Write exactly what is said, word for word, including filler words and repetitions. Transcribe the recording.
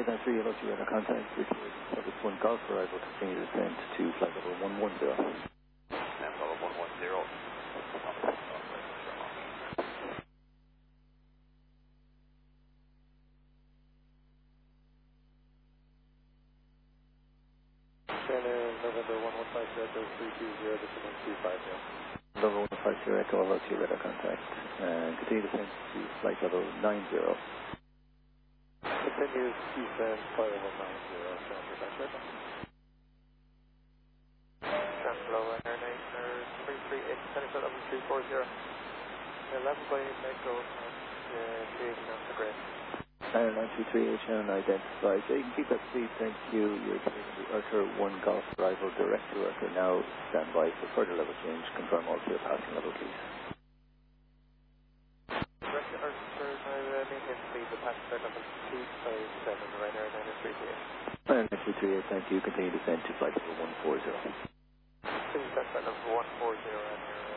Cessna three, hello, you had a contact with Service one Golf arrival, continue to descend to flight level one one zero. And level one one zero. November one one five zero, three two zero, this is one two five zero. November one five zero, Echo, hello, you had a contact. And continue to descend to flight level nine zero. Continue descend, flight level nine zero, transfer back right. Transfer low, Air Nationer three three eight, Seneca level three four zero. eleven by Echo, and three eight nine for Grant. Air nine two three H N identified. So you can keep that speed, thank you. You're taking the Urker one Golf arrival direct to Urker now. Stand by for further level change. Confirm all clear passing level, please. Direct to Urker, now maintain speed, the passenger level two five seven, right Air nine three three eight. Air nine two three eight, thank you. Continue to descend to flight level one four zero. Please descend level one four zero, and your